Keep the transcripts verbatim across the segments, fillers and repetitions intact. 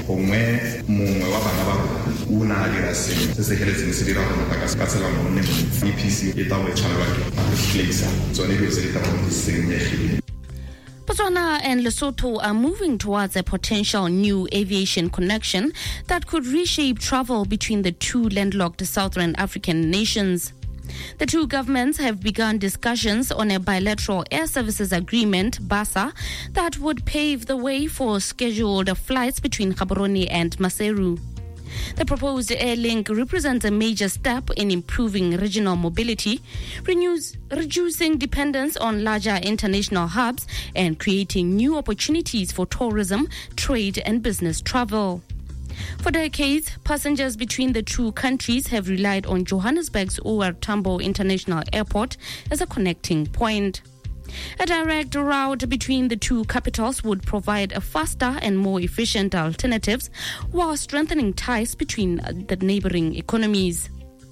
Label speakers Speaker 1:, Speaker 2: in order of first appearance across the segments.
Speaker 1: gongwe mongwe wa bana ba una a dira sengwe se se heletseng se dira gore motlakase ka tsela mo nne mo E P C e tla go e tshwanelwa ke marketplace tsone dilo tse di tla go di senyegile.
Speaker 2: Botswana and Lesotho are moving towards a potential new aviation connection that could reshape travel between the two landlocked southern African nations. The two governments have begun discussions on a bilateral air services agreement, BASA, that would pave the way for scheduled flights between Gaborone and Maseru. The proposed air link represents a major step in improving regional mobility, renews, reducing dependence on larger international hubs, and creating new opportunities for tourism, trade, and business travel. For decades, passengers between the two countries have relied on Johannesburg's O R Tambo International Airport as a connecting point. A direct route between the two capitals would provide a faster and more efficient alternatives while strengthening ties between the neighboring economies.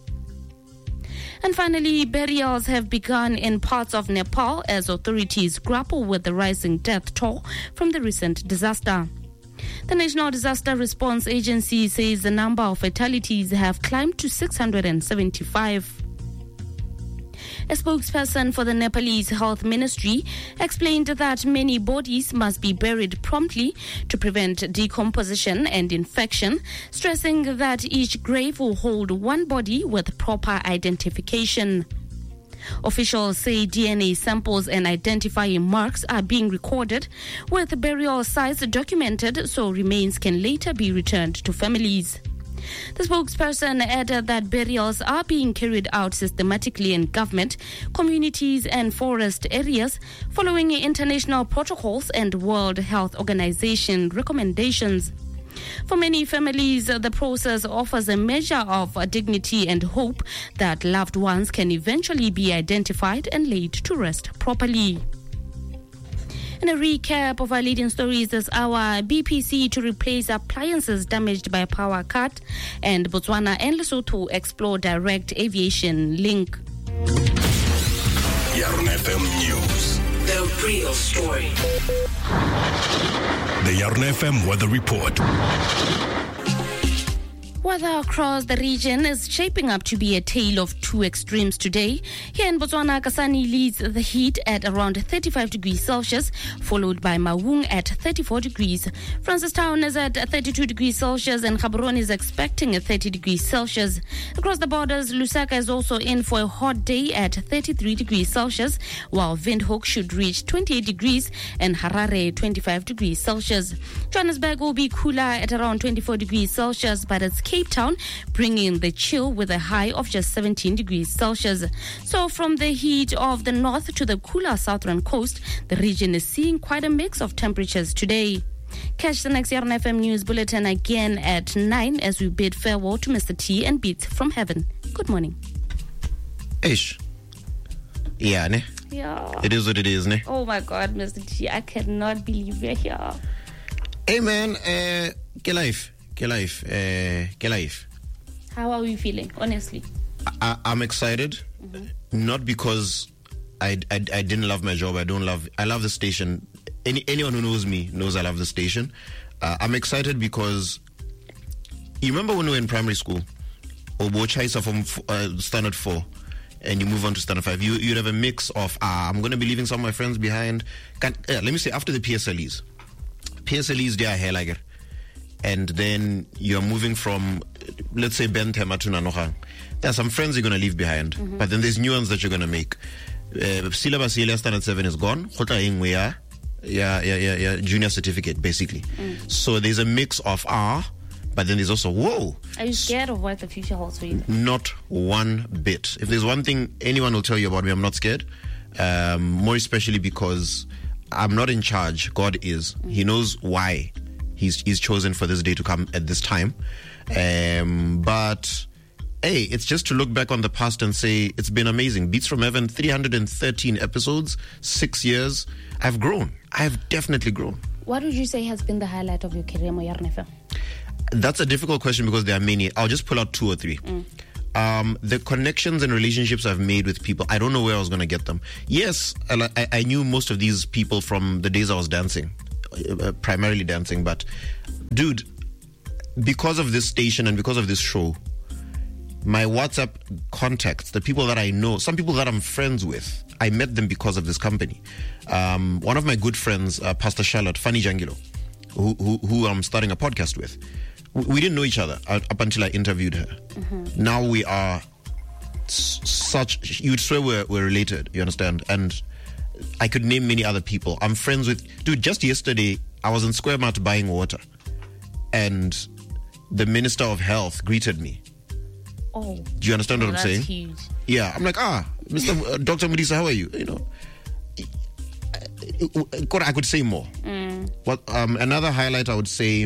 Speaker 2: And finally, burials have begun in parts of Nepal as authorities grapple with the rising death toll from the recent disaster. The National Disaster Response Agency says the number of fatalities have climbed to six hundred seventy-five. A spokesperson for the Nepalese Health Ministry explained that many bodies must be buried promptly to prevent decomposition and infection, stressing that each grave will hold one body with proper identification. Officials say D N A samples and identifying marks are being recorded, with burial sites documented so remains can later be returned to families. The spokesperson added that burials are being carried out systematically in government, communities and forest areas following international protocols and World Health Organization recommendations. For many families, the process offers a measure of dignity and hope that loved ones can eventually be identified and laid to rest properly. In a recap of our leading stories this hour, B P C to replace appliances damaged by power cut, and Botswana and Lesotho explore direct aviation link.
Speaker 3: Yarn F M News.
Speaker 4: The real story.
Speaker 3: The Yarn F M Weather Report.
Speaker 2: Weather across the region is shaping up to be a tale of two extremes today. Here in Botswana, Kasane leads the heat at around thirty-five degrees Celsius, followed by Maung at thirty-four degrees. Francistown is at thirty-two degrees Celsius, and Gaborone is expecting a thirty degrees Celsius. Across the borders, Lusaka is also in for a hot day at thirty-three degrees Celsius, while Windhoek should reach twenty-eight degrees and Harare twenty-five degrees Celsius. Johannesburg will be cooler at around twenty-four degrees Celsius, but it's Cape Town bringing the chill with a high of just seventeen degrees Celsius. So from the heat of the north to the cooler southern coast, the region is seeing quite a mix of temperatures today. Catch the next Yarn F M News Bulletin again at nine as we bid farewell to Mister T and Beats from Heaven. Good morning.
Speaker 5: Ish. Yeah, ne?
Speaker 2: Yeah.
Speaker 5: It is what it is, ne?
Speaker 2: Oh my God, Mister T, I cannot believe you're here.
Speaker 5: Hey man, uh, ke life. Ke life, uh, ke life.
Speaker 2: How are we feeling, honestly?
Speaker 5: I, I'm excited, mm-hmm. Not because I, I, I didn't love my job. I don't love, I love the station. Any Anyone who knows me knows I love the station. Uh, I'm excited because you remember when we were in primary school, or Chaisa from uh, standard four, and you move on to standard five, you, you'd have a mix of, ah, I'm going to be leaving some of my friends behind. Can, uh, let me say, after the P S L Es, P S L Es, they are hair like it. And then you're moving from, let's say, Benthema to Nanogang. There are some friends you're going to leave behind, mm-hmm. But then there's new ones that you're going to make. Uh, syllabus year standard seven is gone. Yeah, yeah, yeah, yeah, junior certificate, basically. Mm. So there's a mix of ah, but then there's also whoa.
Speaker 2: Are you scared of what the future holds for you?
Speaker 5: Not one bit. If there's one thing anyone will tell you about me, I'm not scared. Um, more especially because I'm not in charge. God is. Mm. He knows why. He's, he's chosen for this day to come at this time. Um, but, hey, it's just to look back on the past and say, it's been amazing. Beats from Heaven, three hundred thirteen episodes, six years. I've grown. I've definitely grown.
Speaker 2: What would you say has been the highlight of your career, Yarn F M?
Speaker 5: That's a difficult question because there are many. I'll just pull out two or three. Mm. Um, the connections and relationships I've made with people, I don't know where I was going to get them. Yes, I, I, I knew most of these people from the days I was dancing. Uh, primarily dancing, but dude, because of this station and because of this show, my WhatsApp contacts, the people that I know, some people that I'm friends with, I met them because of this company. Um, one of my good friends, uh, Pastor Charlotte, Fanny Jangilo, who, who, who I'm starting a podcast with, we didn't know each other up until I interviewed her. Mm-hmm. Now we are s- such, you'd swear we're, we're related, you understand? And I could name many other people. I'm friends with, dude, just yesterday, I was in Square Mart buying water, and the Minister of Health greeted me.
Speaker 2: Oh,
Speaker 5: do you understand
Speaker 2: oh,
Speaker 5: what I'm
Speaker 2: that's
Speaker 5: saying?
Speaker 2: Huge.
Speaker 5: Yeah, I'm like, ah, Mister Uh, Doctor Modisa, how are you? You know, I could say more.
Speaker 2: Mm.
Speaker 5: What um, another highlight I would say,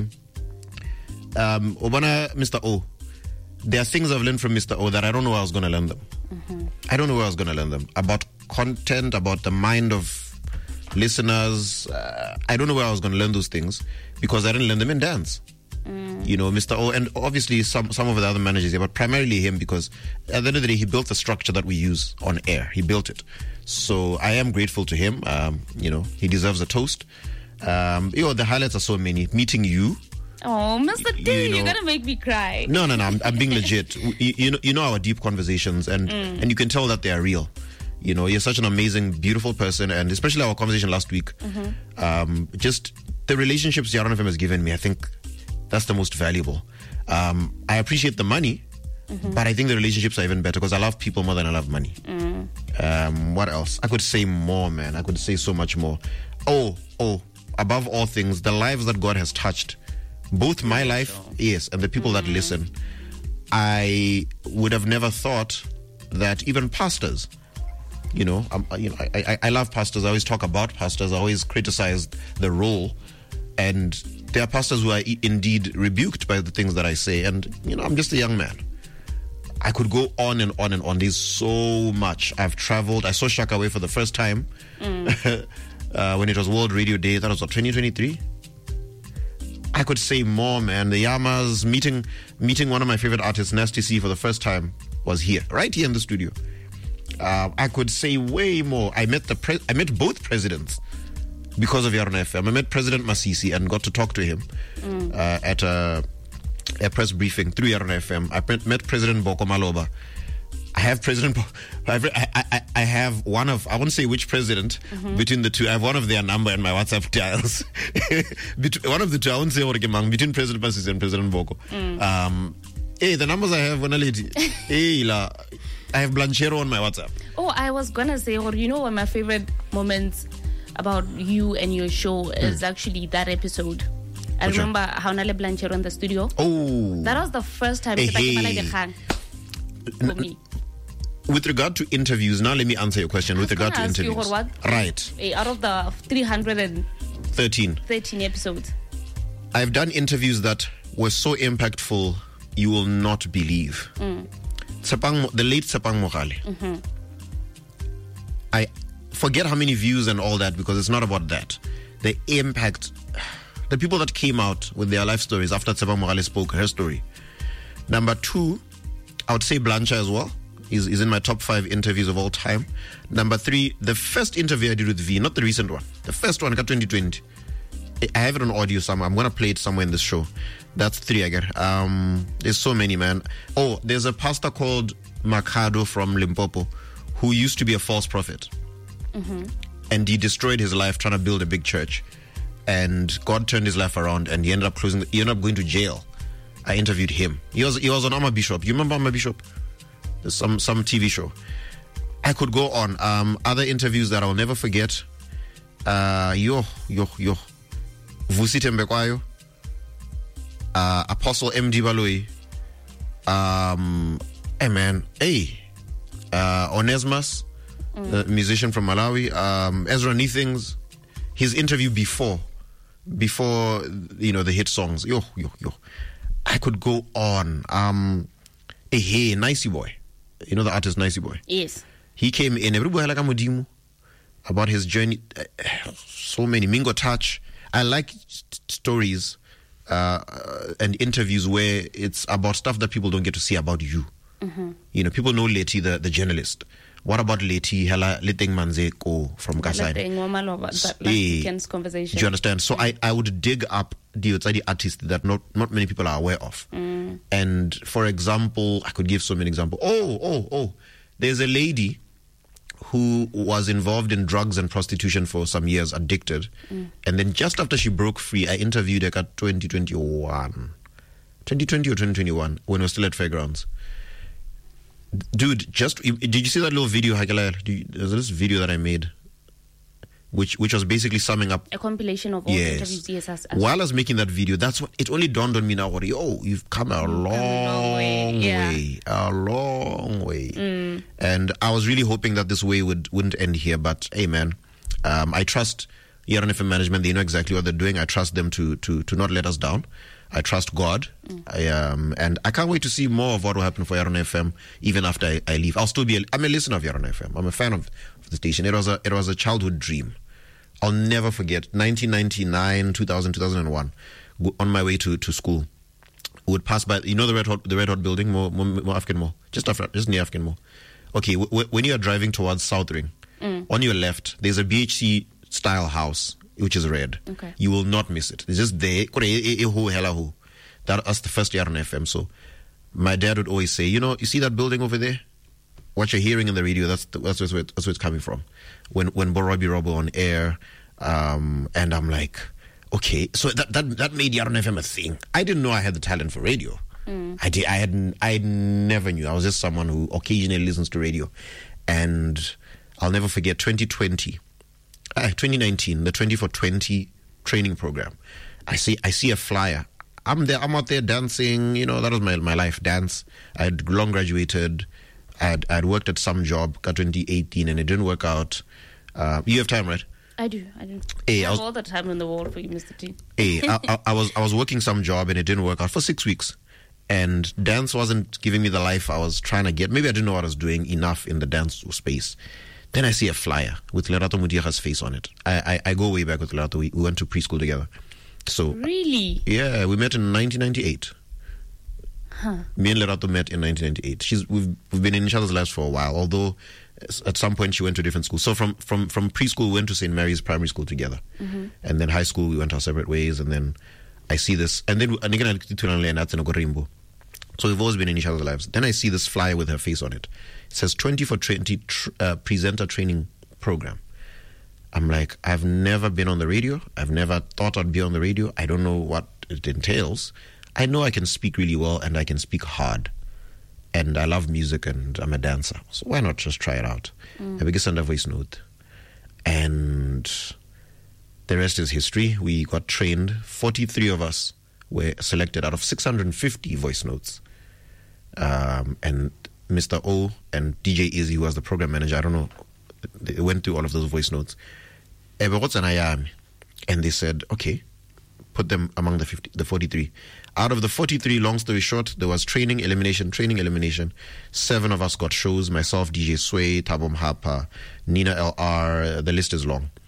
Speaker 5: um, Obana, Mister O. There are things I've learned from Mister O that I don't know where I was going to learn them. Mm-hmm. I don't know where I was going to learn them about content, about the mind of listeners. Uh, I don't know where I was going to learn those things because I didn't learn them in dance. Mm. You know, Mister O, and obviously some some of the other managers here, but primarily him, because at the end of the day, he built the structure that we use on air. He built it. So I am grateful to him. Um, you know, he deserves a toast. Um, you know, the highlights are so many. Meeting you.
Speaker 2: Oh, Mister D, you know, you're going to make me cry.
Speaker 5: No, no, no, I'm, I'm being legit. You, you, know, you know our deep conversations, and, mm. and you can tell that they are real. You know, you're such an amazing, beautiful person, and especially our conversation last week. Mm-hmm. Um, just the relationships Yaron F M has given me, I think that's the most valuable. Um, I appreciate the money, mm-hmm. but I think the relationships are even better because I love people more than I love money. Mm. Um, what else? I could say more, man. I could say so much more. Oh, oh, above all things, the lives that God has touched, both my life, yes, and the people mm-hmm. that listen. I would have never thought that even pastors, you know, um, you know, I, I, I love pastors. I always talk about pastors. I always criticize the role, and there are pastors who are e- indeed rebuked by the things that I say. And, you know, I'm just a young man. I could go on and on and on. There's so much. I've traveled. I saw Shakaway for the first time mm. uh, when it was World Radio Day. That was what, twenty twenty-three? I could say more, man. The Yamas, meeting meeting one of my favorite artists, Nasty C, for the first time was here, right here in the studio. Uh, I could say way more. I met the pre- I met both presidents because of Yaron F M. I met President Masisi and got to talk to him mm. uh, at a, a press briefing through Yaron F M. I met President Boko Maloba. I have President. Bo- I, I, I have one of. I won't say which president mm-hmm. between the two. I have one of their number in my WhatsApp dials. between, one of the two. I won't say what between President Masisi and President Boko. Mm. Um, hey, the numbers I have, one lady. Hey, la. I have Blanchero on my WhatsApp. Oh,
Speaker 2: I was gonna say, or you know, one of my favorite moments about you and your show is mm. actually that episode. I Which remember how Nale Blanchero in the studio.
Speaker 5: Oh,
Speaker 2: that was the first time
Speaker 5: hey, hey.
Speaker 2: for me.
Speaker 5: With regard to interviews, now let me answer your question. With regard to interviews,
Speaker 2: what?
Speaker 5: Right?
Speaker 2: Hey, out of the three hundred
Speaker 5: thirteen
Speaker 2: episodes,
Speaker 5: I've done interviews that were so impactful you will not believe. Mm. Tsepang, the late Tsepang Mogale. Mm-hmm. I forget how many views and all that because it's not about that. The impact, the people that came out with their life stories after Tsepang Mogale spoke her story. Number two, I would say Blancha as well. Is is in my top five interviews of all time. Number three, the first interview I did with V, not the recent one. The first one, got twenty twenty. I have it on audio somewhere. I'm going to play it somewhere in this show. That's three, I get. Um, there's so many, man. Oh, there's a pastor called Makado from Limpopo who used to be a false prophet. Mm-hmm. And he destroyed his life trying to build a big church. And God turned his life around and he ended up closing, he ended up going to jail. I interviewed him. He was he was on Amma Bishop. You remember Amma Bishop? There's some, some T V show. I could go on. Um, other interviews that I'll never forget. Uh, yo, yo, yo. Vusi Tembekwayo. Uh, Apostle M D Baloi. Um, hey man, hey. Uh, Onesmus, mm. the musician from Malawi. Um, Ezra Nithings. His interview before, before, you know, the hit songs. Yo, yo, yo. I could go on. Um, hey, hey, Nicey Boy. You know the artist Nicey Boy?
Speaker 2: Yes.
Speaker 5: He came in, everybody like Amodimu, about his journey. Uh, so many. Mingo Touch. I like st- stories uh, and interviews where it's about stuff that people don't get to see about you. Mm-hmm. You know, people know Leti, the, the journalist. What about Leti Hela Leteng Manze Ko from Kasai?
Speaker 2: Leteng wa Maloba, that last
Speaker 5: Eh,
Speaker 2: weekend's conversation.
Speaker 5: Do you understand? So I, I would dig up the outside artists that not, not many people are aware of.
Speaker 2: Mm.
Speaker 5: And for example, I could give so many examples. Oh, oh, oh. There's a lady who was involved in drugs and prostitution for some years, addicted.
Speaker 2: Mm. And
Speaker 5: then just after she broke free, I interviewed her at twenty twenty-one. twenty twenty or twenty twenty-one, when we were still at Fairgrounds. Dude, just did you see that little video, Hagalaya? There's this video that I made, which which was basically summing up
Speaker 2: a compilation of all
Speaker 5: yes.
Speaker 2: the interviews. Yes, as, as
Speaker 5: While I was making that video, that's what it only dawned on me now. Yo, you've come a long,
Speaker 2: long way, yeah.
Speaker 5: way, a long way.
Speaker 2: Mm.
Speaker 5: And I was really hoping that this way would wouldn't end here. But hey, man, um, I trust Yaron F M management. They know exactly what they're doing. I trust them to to to not let us down. I trust God, mm. I, um, and I can't wait to see more of what will happen for Yaron F M even after I, I leave. I'll still be. A, I'm a listener of Yaron F M. I'm a fan of, of the station. It was a it was a childhood dream. I'll never forget. nineteen ninety-nine, two thousand, two thousand one. On my way to, to school, would pass by. You know the Red Hot the Red Hot building, more more, more African Mall, just after just near African Mall. Okay, w- w- when you are driving towards South Ring, mm. on your left there's a B H C style house, which is red.
Speaker 2: Okay.
Speaker 5: You will not miss it. It's just there. That, that's the first year on F M. So my dad would always say, you know, you see that building over there? What you're hearing in the radio, that's the, that's, where, that's where it's coming from. When when Borobi Robo on air, um, and I'm like, okay, so that that, that made Yaron F M a thing. I didn't know I had the talent for radio. Mm. I did. I hadn't. I never knew. I was just someone who occasionally listens to radio, and I'll never forget twenty twenty. Uh, twenty nineteen, the twenty for twenty training program. I see I see a flyer. I'm there, I'm out there dancing, you know, that was my my life, dance. I had long graduated. I had, I had worked at some job, got twenty eighteen, and it didn't work out. Uh, you have time, right?
Speaker 2: I do, I do.
Speaker 5: Hey,
Speaker 2: I
Speaker 5: I
Speaker 2: have
Speaker 5: was,
Speaker 2: all the time in the world for you, Mister T.
Speaker 5: Hey, I, I, I was I was working some job and it didn't work out for six weeks. And dance wasn't giving me the life I was trying to get. Maybe I didn't know what I was doing enough in the dance space. Then I see a flyer with Lerato Mutia's face on it. I, I, I go way back with Lerato. We, we went to preschool together. So
Speaker 2: really?
Speaker 5: Yeah, we met in nineteen ninety-eight.
Speaker 2: Huh.
Speaker 5: Me and Lerato met in nineteen ninety-eight. She's we've we've been in each other's lives for a while, although at some point she went to different schools. So from from, from preschool we went to Saint Mary's Primary School together. Mm-hmm. And then high school we went our separate ways, and then I see this and then and again so we've always been in each other's lives. Then I see this flyer with her face on it. It says twenty for twenty tr- uh, presenter training program. I'm like, I've never been on the radio. I've never thought I'd be on the radio. I don't know what it entails. I know I can speak really well and I can speak hard. And I love music and I'm a dancer. So why not just try it out? Mm. I began to send a voice note. And the rest is history. We got trained. forty-three of us were selected out of six hundred fifty voice notes. Um, and Mister O and D J Izzy, who was the program manager, I don't know, they went through all of those voice notes. And they said, okay, put them among the fifty, the forty-three. Out of the forty-three, long story short, there was training, elimination, training, elimination. Seven of us got shows, myself, D J Sway, Thabo Mhapa, Nina L R, the list is long.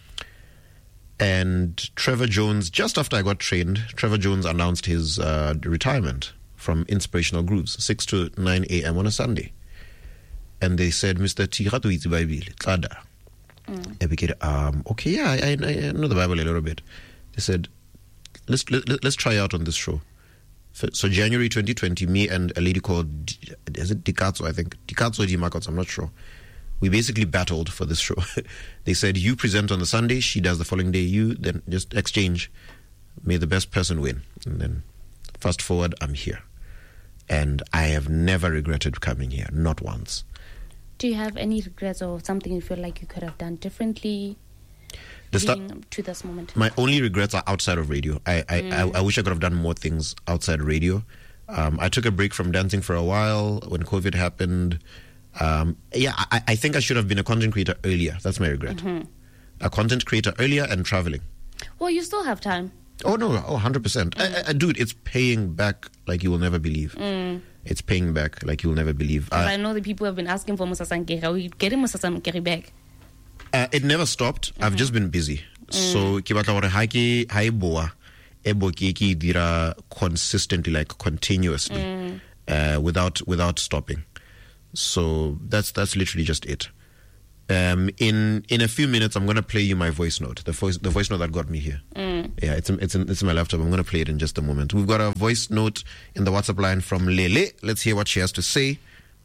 Speaker 5: And Trevor Jones, just after I got trained, Trevor Jones announced his uh, retirement from Inspirational Grooves, six to nine a.m. on a Sunday. And they said, Mister T, how do you read the Bible? Tlada. I became, um, okay, yeah, I, I know the Bible a little bit. They said, let's let, let's try out on this show. So January twenty twenty, me and a lady called, is it Dikatso, I think? Dikatso Di Makotso, I'm not sure. We basically battled for this show. They said, you present on the Sunday, she does the following day, you, then just exchange. May the best person win. And then fast forward, I'm here. And I have never regretted coming here, not once.
Speaker 2: Do you have any regrets or something you feel like you could have done differently
Speaker 5: the start,
Speaker 2: leading to this moment?
Speaker 5: My only regrets are outside of radio. I I, mm. I I wish I could have done more things outside radio. Um, I took a break from dancing for a while when COVID happened. Um, yeah, I, I think I should have been a content creator earlier. That's my regret. Mm-hmm. A content creator earlier and traveling.
Speaker 2: Well, you still have time.
Speaker 5: Oh, no. Oh, one hundred percent. Mm. I, I, dude, it's paying back like you will never believe. Mm. It's paying back like you will never believe. Uh,
Speaker 2: I know the people have been asking for Musa Sankeri. Are we getting Musa Sankeri back?
Speaker 5: Uh, it never stopped. Mm-hmm. I've just been busy. Mm. So, ki batla gore ha ke ha e boa e bo ke ke dira consistently, like continuously, mm. uh, without without stopping. So that's that's literally just it. Um, in in a few minutes, I'm going to play you my voice note, the voice the voice note that got me here.
Speaker 2: Mm.
Speaker 5: Yeah, it's in, it's in, it's in my laptop. I'm going to play it in just a moment. We've got a voice note in the WhatsApp line from Lele. Let's hear what she has to say.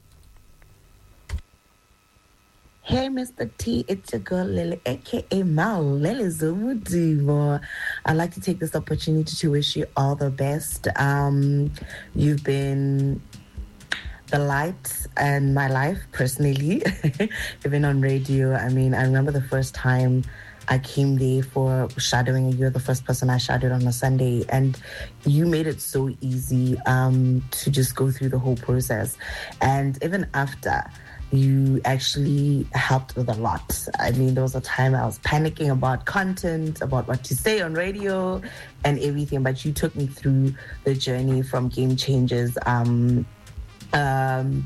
Speaker 6: Hey, Mister T, it's your girl Lele, aka Mal Lele Zumudivo. I'd like to take this opportunity to wish you all the best. Um, you've been the light in my life, personally. You've been on radio. I mean, I remember the first time I came there for shadowing. You're the first person I shadowed on a Sunday, and you made it so easy um, to just go through the whole process. And even after, you actually helped with a lot. I mean, there was a time I was panicking about content, about what to say on radio and everything, but you took me through the journey from Game Changers, um, um,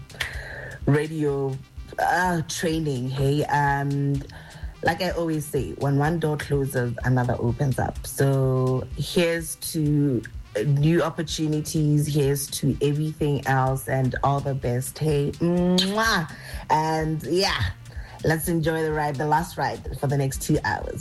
Speaker 6: radio uh, training, hey? And like I always say, when one door closes, another opens up. So here's to new opportunities, here's to everything else, and all the best. Hey, mwah. And yeah, let's enjoy the ride, the last ride for the next two hours.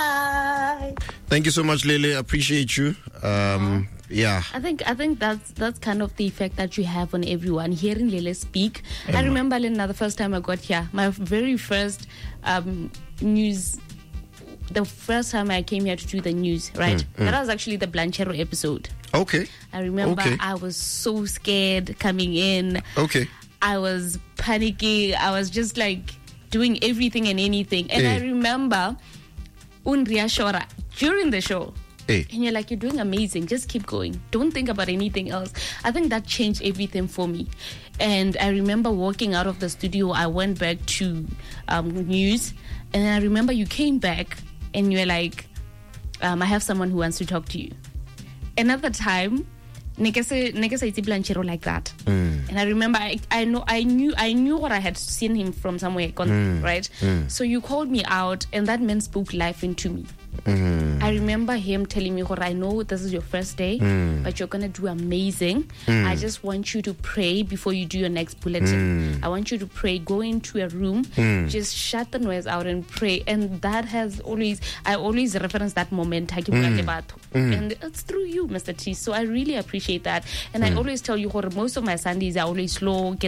Speaker 6: Bye.
Speaker 5: Thank you so much, Lele. Appreciate you. Um, yeah.
Speaker 2: I think I think that's that's kind of the effect that you have on everyone. Hearing Lele speak, um, I remember Lena, the first time I got here, my very first um, news. The first time I came here to do the news, right? Mm, mm. That was actually the Blanchero episode.
Speaker 5: Okay.
Speaker 2: I remember
Speaker 5: okay.
Speaker 2: I was so scared coming in.
Speaker 5: Okay.
Speaker 2: I was panicking. I was just like doing everything and anything. And
Speaker 5: hey.
Speaker 2: I remember Unria Shora during the show.
Speaker 5: Hey.
Speaker 2: And you're like, you're doing amazing. Just keep going. Don't think about anything else. I think that changed everything for me. And I remember walking out of the studio. I went back to um, news. And then I remember you came back and you're like, um, I have someone who wants to talk to you. Another time, Nekese Blanchero like that. Mm. And I remember I, I know I knew I knew what I had seen him from somewhere, mm. right? Mm. So you called me out, and that man spoke life into me. Mm. I remember him telling me, I know this is your first day, mm. but you're going to do amazing. Mm. I just want you to pray before you do your next bulletin. Mm. I want you to pray. Go into a room, mm. just shut the noise out and pray. And that has always, I always reference that moment. Mm. Mm. And it's through you, Mister T. So I really appreciate that. And mm. I always tell you, most of my Sundays are always slow. And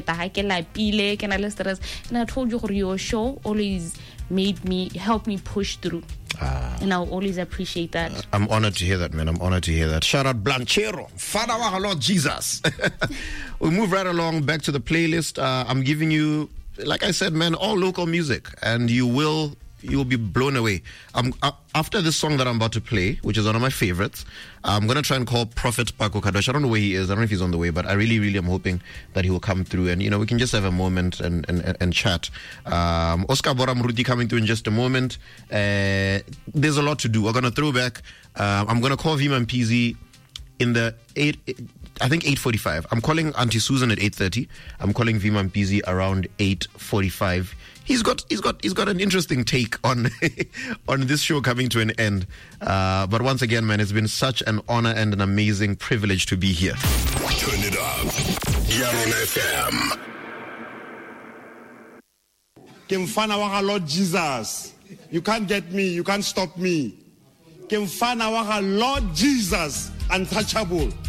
Speaker 2: I told you, your show always made me, help me push through. Ah. And I'll always appreciate that.
Speaker 5: Uh, I'm honored to hear that, man. I'm honored to hear that. Shout out Blanchero. Father of our Lord Jesus. We move right along back to the playlist. Uh, I'm giving you, like I said, man, all local music. And you will you will be blown away. Um, uh, after this song that I'm about to play, which is one of my favorites, I'm going to try and call Prophet Paco Kadosh. I don't know where he is. I don't know if he's on the way, but I really, really am hoping that he will come through and, you know, we can just have a moment and and, and chat. Um, Oscar Bora Mruti coming through in just a moment. Uh, there's a lot to do. We're going to throw back. Uh, I'm going to call Vima Mpizi in the eight, I think eight forty-five. I'm calling Auntie Susan at eight thirty. I'm calling Vima Mpizi around eight forty-five. He's got he's got he's got an interesting take on on this show coming to an end. Uh, but once again, man, it's been such an honor and an amazing privilege to be here.
Speaker 3: Turn it up. Young F M.
Speaker 7: Kemfana wa Lord Jesus. You can't get me, you can't stop me. Kemfana wa Lord Jesus, untouchable.